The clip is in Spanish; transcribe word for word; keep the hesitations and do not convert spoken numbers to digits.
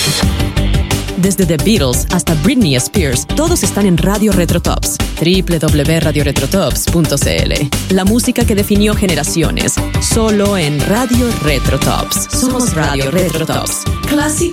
Desde The Beatles hasta Britney Spears, todos están en Radio Retrotops. doble u doble u doble u punto radio retrotops punto c l. La música que definió generaciones, solo en Radio Retrotops. Somos Radio Retrotops. Clásico.